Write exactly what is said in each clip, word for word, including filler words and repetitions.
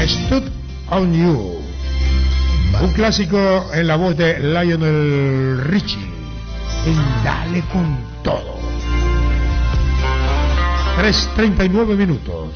Stood on You, un clásico en la voz de Lionel Richie en Dale con Todo. tres treinta y nueve minutos.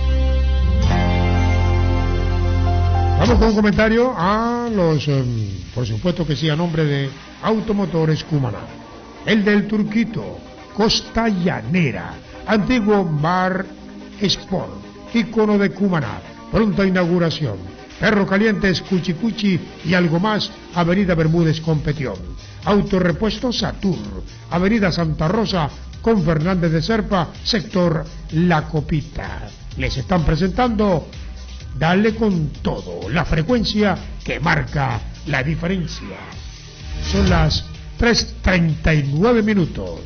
Vamos con un comentario a los, um, por supuesto que sí, a nombre de Automotores Cumaná. El del Turquito, Costa Llanera, antiguo bar Sport, ícono de Cumaná, pronta inauguración. Perro Calientes, Cuchi Cuchi y algo más, Avenida Bermúdez con Petión. Autorepuesto Satur, Avenida Santa Rosa con Fernández de Serpa, sector La Copita. Les están presentando Dale con Todo, la frecuencia que marca la diferencia. Son las tres treinta y nueve minutos.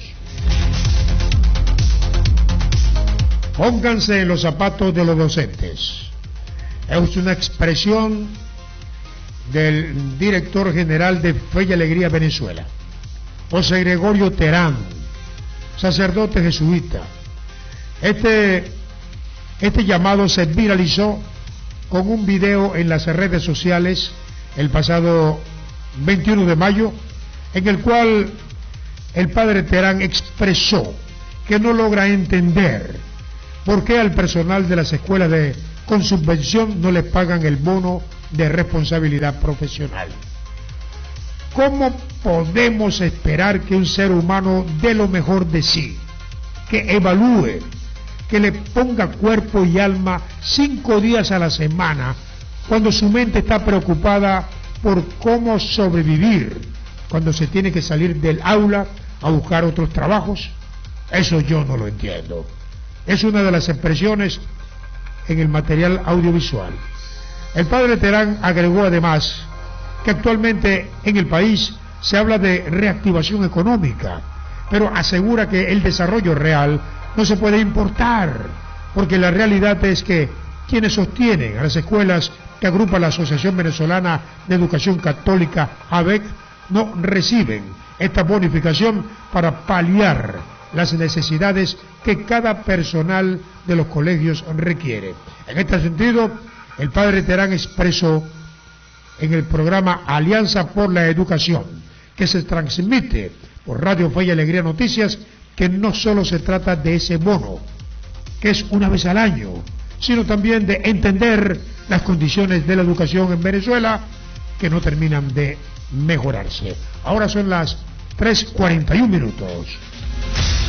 Pónganse en los zapatos de los docentes. Es una expresión del director general de Fe y Alegría Venezuela, José Gregorio Terán, sacerdote jesuita. Este, este llamado se viralizó con un video en las redes sociales el pasado veintiuno de mayo, en el cual el padre Terán expresó que no logra entender por qué al personal de las escuelas de con subvención no le pagan el bono de responsabilidad profesional. ¿Cómo podemos esperar que un ser humano dé lo mejor de sí, que evalúe, que le ponga cuerpo y alma cinco días a la semana, cuando su mente está preocupada por cómo sobrevivir, cuando se tiene que salir del aula a buscar otros trabajos? Eso yo no lo entiendo. Es una de las expresiones en el material audiovisual. El padre Terán agregó además que actualmente en el país se habla de reactivación económica, pero asegura que el desarrollo real no se puede importar, porque la realidad es que quienes sostienen a las escuelas que agrupa la Asociación Venezolana de Educación Católica, A B E C, no reciben esta bonificación para paliar las necesidades que cada personal de los colegios requiere. En este sentido, el padre Terán expresó en el programa Alianza por la Educación, que se transmite por Radio Fe y Alegría Noticias, que no solo se trata de ese bono, que es una vez al año, sino también de entender las condiciones de la educación en Venezuela, que no terminan de mejorarse. Ahora son las tres cuarenta y un minutos.